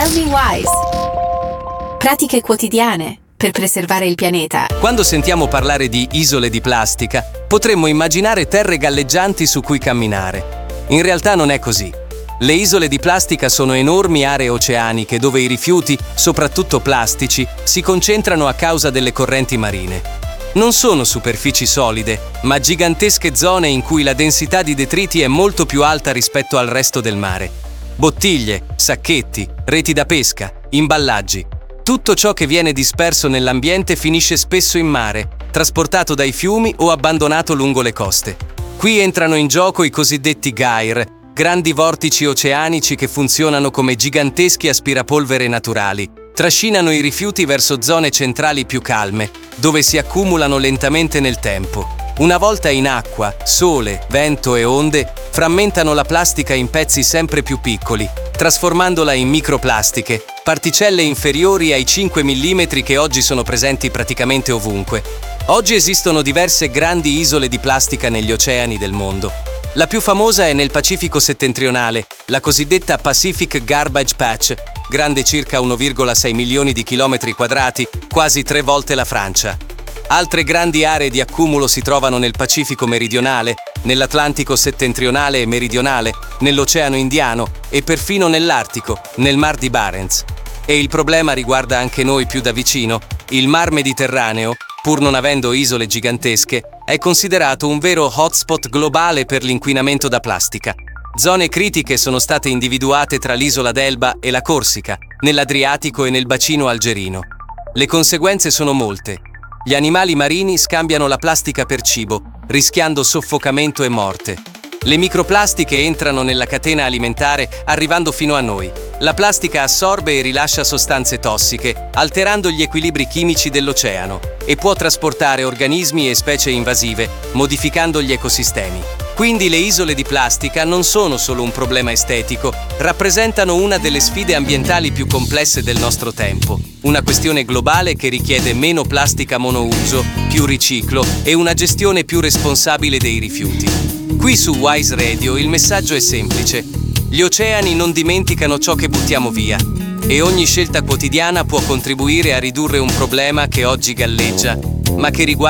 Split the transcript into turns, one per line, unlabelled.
Tell me wise. Pratiche quotidiane per preservare il pianeta.
Quando sentiamo parlare di isole di plastica, potremmo immaginare terre galleggianti su cui camminare. In realtà non è così. Le isole di plastica sono enormi aree oceaniche dove i rifiuti, soprattutto plastici, si concentrano a causa delle correnti marine. Non sono superfici solide, ma gigantesche zone in cui la densità di detriti è molto più alta rispetto al resto del mare. Bottiglie, sacchetti, reti da pesca, imballaggi. Tutto ciò che viene disperso nell'ambiente finisce spesso in mare, trasportato dai fiumi o abbandonato lungo le coste. Qui entrano in gioco i cosiddetti gyre, grandi vortici oceanici che funzionano come giganteschi aspirapolvere naturali. Trascinano i rifiuti verso zone centrali più calme, dove si accumulano lentamente nel tempo. Una volta in acqua, sole, vento e onde frammentano la plastica in pezzi sempre più piccoli, trasformandola in microplastiche, particelle inferiori ai 5 mm che oggi sono presenti praticamente ovunque. Oggi esistono diverse grandi isole di plastica negli oceani del mondo. La più famosa è nel Pacifico settentrionale, la cosiddetta Pacific Garbage Patch, grande circa 1,6 milioni di chilometri quadrati, quasi 3 volte la Francia. Altre grandi aree di accumulo si trovano nel Pacifico meridionale, nell'Atlantico settentrionale e meridionale, nell'Oceano Indiano e perfino nell'Artico, nel Mar di Barents. E il problema riguarda anche noi più da vicino. Il Mar Mediterraneo, pur non avendo isole gigantesche, è considerato un vero hotspot globale per l'inquinamento da plastica. Zone critiche sono state individuate tra l'isola d'Elba e la Corsica, nell'Adriatico e nel bacino algerino. Le conseguenze sono molte. Gli animali marini scambiano la plastica per cibo, rischiando soffocamento e morte. Le microplastiche entrano nella catena alimentare arrivando fino a noi. La plastica assorbe e rilascia sostanze tossiche, alterando gli equilibri chimici dell'oceano, e può trasportare organismi e specie invasive, modificando gli ecosistemi. Quindi le isole di plastica non sono solo un problema estetico, rappresentano una delle sfide ambientali più complesse del nostro tempo. Una questione globale che richiede meno plastica monouso, più riciclo e una gestione più responsabile dei rifiuti. Qui su Wise Radio il messaggio è semplice. Gli oceani non dimenticano ciò che buttiamo via e ogni scelta quotidiana può contribuire a ridurre un problema che oggi galleggia, ma che riguarda